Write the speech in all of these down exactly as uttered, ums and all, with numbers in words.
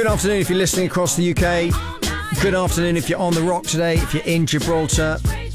Good afternoon if you're listening across the U K. Good afternoon if you're on the rock today, if you're in Gibraltar.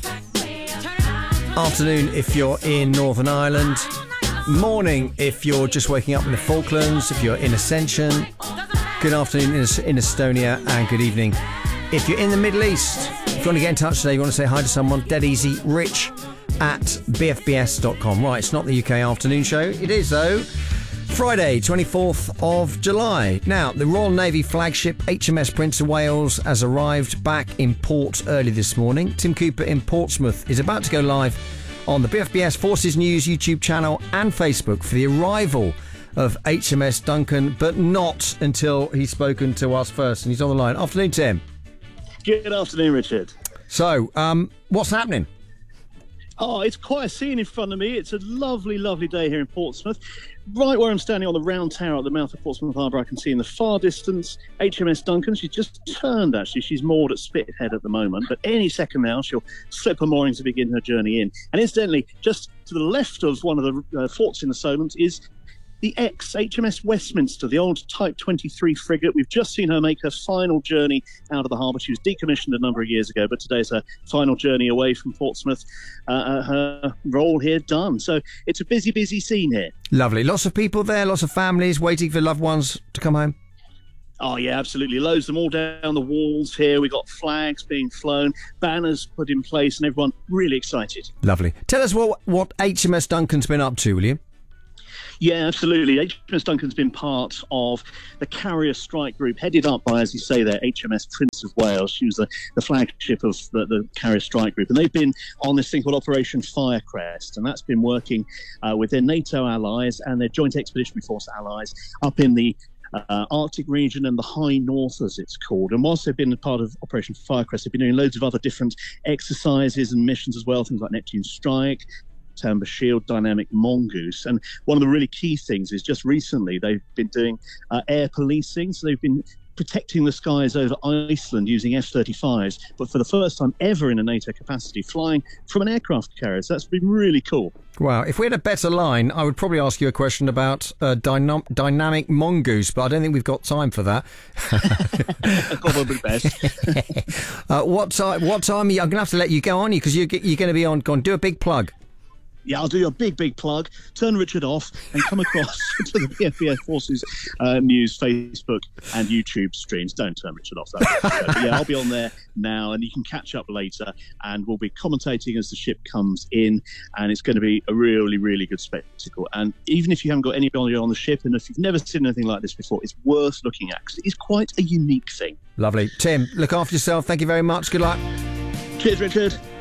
Afternoon if you're in Northern Ireland. Morning if you're just waking up in the Falklands, if you're in Ascension. Good afternoon in, in Estonia, and good evening if you're in the Middle East. If you want to get in touch today, you want to say hi to someone, dead easy, rich at b f b s dot com. Right, it's not the U K afternoon show. It is, though. Friday, twenty-fourth of July. Now, the Royal Navy flagship H M S Prince of Wales has arrived back in port early this morning. Tim Cooper in Portsmouth is about to go live on the B F B S Forces News YouTube channel and Facebook for the arrival of H M S Duncan, but not until he's spoken to us first. And he's on the line. Afternoon, Tim. Good afternoon, Richard. So, um, what's happening? Oh, it's quite a scene in front of me. It's a lovely, lovely day here in Portsmouth. Right where I'm standing on the round tower at the mouth of Portsmouth Harbour, I can see in the far distance H M S Duncan. She's just turned, actually. She's moored at Spithead at the moment, but any second now she'll slip her moorings to begin her journey in. And incidentally, just to the left of one of the uh, forts in the Solent is the ex-H M S Westminster, the old Type twenty-three frigate. We've just seen her make her final journey out of the harbour. She was decommissioned a number of years ago, but today's her final journey away from Portsmouth. Uh, her role here done. So it's a busy, busy scene here. Lovely. Lots of people there, lots of families waiting for loved ones to come home. Oh, yeah, absolutely. Loads of them all down the walls here. We've got flags being flown, banners put in place, and everyone really excited. Lovely. Tell us what, what H M S Duncan's been up to, will you? Yeah, absolutely. H M S Duncan's been part of the Carrier Strike Group, headed up by, as you say there, H M S Prince of Wales. She was the, the flagship of the, the Carrier Strike Group. And they've been on this thing called Operation Firecrest. And that's been working uh, with their NATO allies and their Joint Expeditionary Force allies up in the Uh, Arctic region and the High North, as it's called. And whilst they've been a part of Operation Firecrest, they've been doing loads of other different exercises and missions as well, things like Neptune Strike, Timber Shield, Dynamic Mongoose. And one of the really key things is just recently they've been doing uh, air policing. So they've been protecting the skies over Iceland using F thirty-fives, but for the first time ever in a NATO capacity, flying from an aircraft carrier. So that's been really cool. Wow. If we had a better line, I would probably ask you a question about uh, dyna- Dynamic Mongoose, but I don't think we've got time for that. Probably best. uh, what, time, what time are you? I'm going to have to let you go on you because you're, you're going to be on. Go on, do a big plug. Yeah, I'll do a big, big plug, turn Richard off and come across to the B F B S Forces uh, News Facebook and YouTube streams. Don't turn Richard off, though. But yeah, I'll be on there now and you can catch up later and we'll be commentating as the ship comes in and it's going to be a really, really good spectacle. And even if you haven't got anybody on the ship and if you've never seen anything like this before, it's worth looking at because it is quite a unique thing. Lovely. Tim, look after yourself. Thank you very much. Good luck. Cheers, Richard.